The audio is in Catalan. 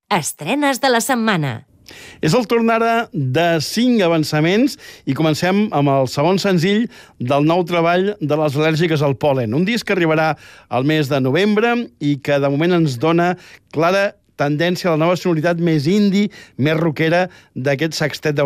Estrenes de la setmana. És el torn ara de 5 avançaments i comencem amb el segon senzill del nou treball de les al·lèrgiques al pol·len. Un disc que arribarà al mes de novembre i que de moment ens dona clara tendència a la nova sonoritat més indie, més rockera d'aquest sextet de